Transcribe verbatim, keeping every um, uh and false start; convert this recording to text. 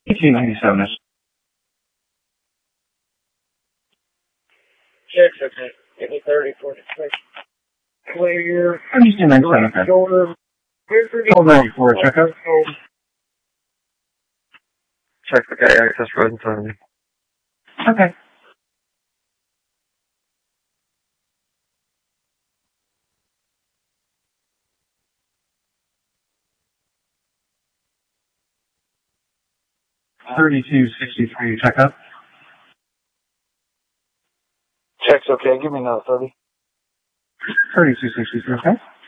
eighteen ninety-seven. Check's okay. Give me thirty for the quick. Clear. eighteen ninety-seven, okay. Shoulder. twelve ninety-four, check out. Check the guy access road in front of me. Okay. thirty-two sixty-three, check up. Check's okay. Give me another thirty. thirty-two sixty-three, okay.